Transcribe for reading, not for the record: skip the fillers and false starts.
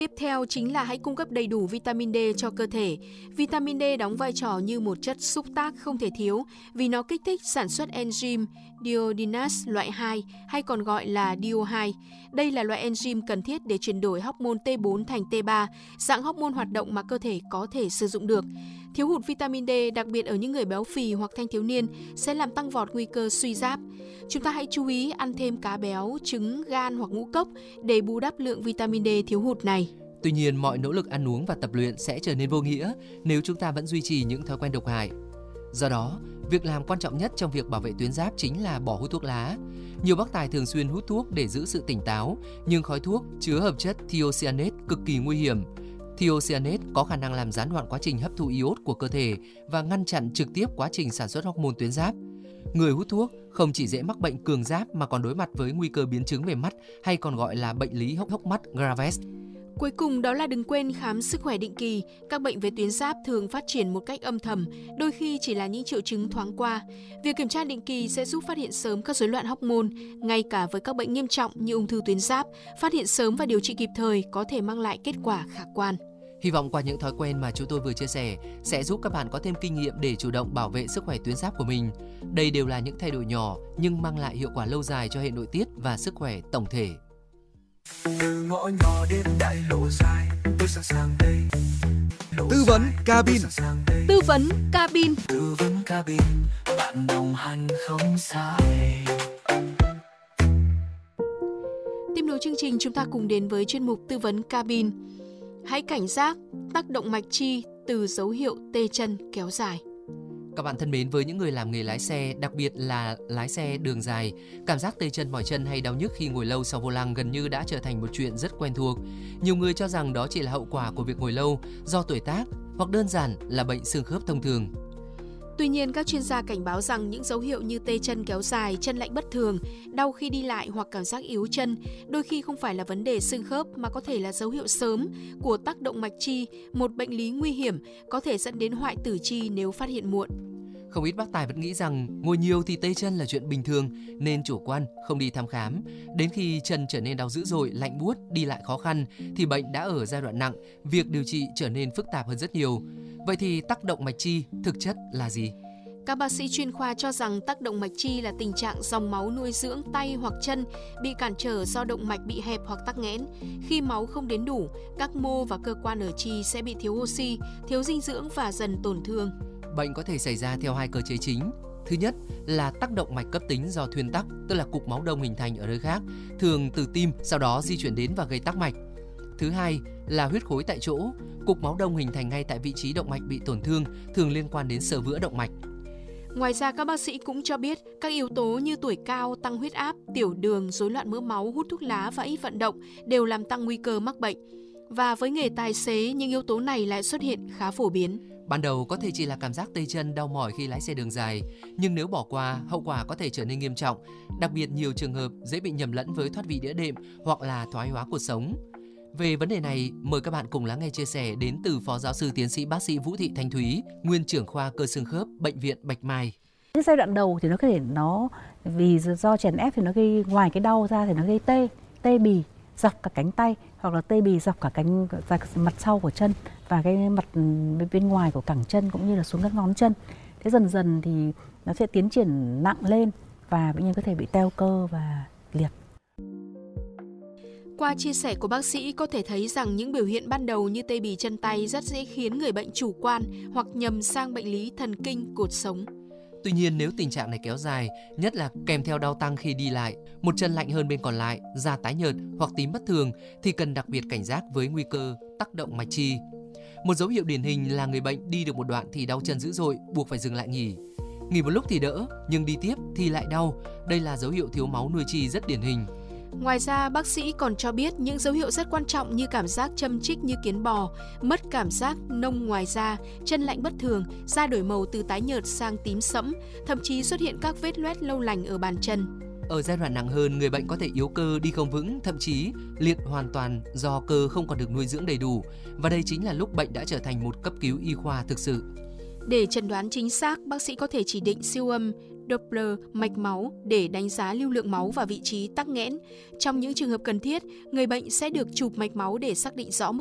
Tiếp theo chính là hãy cung cấp đầy đủ vitamin D cho cơ thể. Vitamin D đóng vai trò như một chất xúc tác không thể thiếu vì nó kích thích sản xuất enzyme iodinase loại 2 hay còn gọi là DO2. Đây là loại enzyme cần thiết để chuyển đổi hormone T4 thành T3, dạng hormone hoạt động mà cơ thể có thể sử dụng được. Thiếu hụt vitamin D, đặc biệt ở những người béo phì hoặc thanh thiếu niên, sẽ làm tăng vọt nguy cơ suy giáp. Chúng ta hãy chú ý ăn thêm cá béo, trứng, gan hoặc ngũ cốc để bù đắp lượng vitamin D thiếu hụt này. Tuy nhiên, mọi nỗ lực ăn uống và tập luyện sẽ trở nên vô nghĩa nếu chúng ta vẫn duy trì những thói quen độc hại. Do đó, việc làm quan trọng nhất trong việc bảo vệ tuyến giáp chính là bỏ hút thuốc lá. Nhiều bác tài thường xuyên hút thuốc để giữ sự tỉnh táo, nhưng khói thuốc chứa hợp chất thiocyanate cực kỳ nguy hiểm. Thiocyanate có khả năng làm gián đoạn quá trình hấp thụ iốt của cơ thể và ngăn chặn trực tiếp quá trình sản xuất hormone tuyến giáp. Người hút thuốc không chỉ dễ mắc bệnh cường giáp mà còn đối mặt với nguy cơ biến chứng về mắt hay còn gọi là bệnh lý hốc mắt Graves. Cuối cùng đó là đừng quên khám sức khỏe định kỳ. Các bệnh về tuyến giáp thường phát triển một cách âm thầm, đôi khi chỉ là những triệu chứng thoáng qua. Việc kiểm tra định kỳ sẽ giúp phát hiện sớm các rối loạn hormone, ngay cả với các bệnh nghiêm trọng như ung thư tuyến giáp, phát hiện sớm và điều trị kịp thời có thể mang lại kết quả khả quan. Hy vọng qua những thói quen mà chúng tôi vừa chia sẻ sẽ giúp các bạn có thêm kinh nghiệm để chủ động bảo vệ sức khỏe tuyến giáp của mình. Đây đều là những thay đổi nhỏ nhưng mang lại hiệu quả lâu dài cho hệ nội tiết và sức khỏe tổng thể. Từ ngõ nhỏ đến đại lộ dài, tôi sẵn sàng đây. Tư vấn cabin. Tư vấn cabin. Tư vấn cabin, bạn đồng hành không sai. Tiếp nối chương trình, chúng ta cùng đến với chuyên mục tư vấn cabin. Hãy cảnh giác tác động mạch chi từ dấu hiệu tê chân kéo dài. Các bạn thân mến, với những người làm nghề lái xe, đặc biệt là lái xe đường dài, cảm giác tê chân mỏi chân hay đau nhức khi ngồi lâu sau vô lăng gần như đã trở thành một chuyện rất quen thuộc. Nhiều người cho rằng đó chỉ là hậu quả của việc ngồi lâu do tuổi tác hoặc đơn giản là bệnh xương khớp thông thường. Tuy nhiên, các chuyên gia cảnh báo rằng những dấu hiệu như tê chân kéo dài, chân lạnh bất thường, đau khi đi lại hoặc cảm giác yếu chân đôi khi không phải là vấn đề xương khớp mà có thể là dấu hiệu sớm của tác động mạch chi, một bệnh lý nguy hiểm có thể dẫn đến hoại tử chi nếu phát hiện muộn. Không ít bác tài vẫn nghĩ rằng ngồi nhiều thì tê chân là chuyện bình thường nên chủ quan không đi thăm khám. Đến khi chân trở nên đau dữ dội, lạnh buốt, đi lại khó khăn thì bệnh đã ở giai đoạn nặng, việc điều trị trở nên phức tạp hơn rất nhiều. Vậy thì tác động mạch chi thực chất là gì? Các bác sĩ chuyên khoa cho rằng tác động mạch chi là tình trạng dòng máu nuôi dưỡng tay hoặc chân bị cản trở do động mạch bị hẹp hoặc tắc nghẽn. Khi máu không đến đủ, các mô và cơ quan ở chi sẽ bị thiếu oxy, thiếu dinh dưỡng và dần tổn thương. Bệnh có thể xảy ra theo hai cơ chế chính. Thứ nhất là tác động mạch cấp tính do thuyên tắc, tức là cục máu đông hình thành ở nơi khác, thường từ tim, sau đó di chuyển đến và gây tắc mạch. Thứ hai là huyết khối tại chỗ, cục máu đông hình thành ngay tại vị trí động mạch bị tổn thương, thường liên quan đến xơ vữa động mạch. Ngoài ra, các bác sĩ cũng cho biết các yếu tố như tuổi cao, tăng huyết áp, tiểu đường, rối loạn mỡ máu, hút thuốc lá và ít vận động đều làm tăng nguy cơ mắc bệnh. Và với nghề tài xế, những yếu tố này lại xuất hiện khá phổ biến. Ban đầu có thể chỉ là cảm giác tê chân, đau mỏi khi lái xe đường dài, nhưng nếu bỏ qua, hậu quả có thể trở nên nghiêm trọng. Đặc biệt nhiều trường hợp dễ bị nhầm lẫn với thoát vị đĩa đệm hoặc là thoái hóa cột sống. Về vấn đề này, mời các bạn cùng lắng nghe chia sẻ đến từ Phó Giáo sư Tiến sĩ Bác sĩ Vũ Thị Thanh Thúy, Nguyên trưởng khoa cơ xương khớp, Bệnh viện Bạch Mai. Cái giai đoạn đầu thì nó có thể vì do chèn ép thì nó gây, ngoài cái đau ra thì nó gây tê bì dọc cả cánh tay hoặc là tê bì dọc cả mặt sau của chân và cái mặt bên ngoài của cẳng chân cũng như là xuống các ngón chân. Thế dần dần thì nó sẽ tiến triển nặng lên và bệnh nhân có thể bị teo cơ và liệt. Qua chia sẻ của bác sĩ có thể thấy rằng những biểu hiện ban đầu như tê bì chân tay rất dễ khiến người bệnh chủ quan hoặc nhầm sang bệnh lý thần kinh cột sống. Tuy nhiên nếu tình trạng này kéo dài, nhất là kèm theo đau tăng khi đi lại, một chân lạnh hơn bên còn lại, da tái nhợt hoặc tím bất thường thì cần đặc biệt cảnh giác với nguy cơ tác động mạch chi. Một dấu hiệu điển hình là người bệnh đi được một đoạn thì đau chân dữ dội, buộc phải dừng lại nghỉ. Nghỉ một lúc thì đỡ, nhưng đi tiếp thì lại đau. Đây là dấu hiệu thiếu máu nuôi chi rất điển hình. Ngoài ra, bác sĩ còn cho biết những dấu hiệu rất quan trọng như cảm giác châm chích như kiến bò, mất cảm giác nông ngoài da, chân lạnh bất thường, da đổi màu từ tái nhợt sang tím sẫm, thậm chí xuất hiện các vết loét lâu lành ở bàn chân. Ở giai đoạn nặng hơn, người bệnh có thể yếu cơ, đi không vững, thậm chí liệt hoàn toàn do cơ không còn được nuôi dưỡng đầy đủ. Và đây chính là lúc bệnh đã trở thành một cấp cứu y khoa thực sự. Để chẩn đoán chính xác, bác sĩ có thể chỉ định siêu âm Doppler mạch máu để đánh giá lưu lượng máu và vị trí tắc nghẽn. Trong những trường hợp cần thiết, người bệnh sẽ được chụp mạch máu để xác định rõ mức